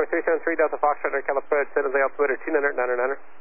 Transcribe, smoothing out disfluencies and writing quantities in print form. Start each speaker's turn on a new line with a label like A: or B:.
A: 373 Delta Foxtrot, California, San Jose, altimeter 2999er.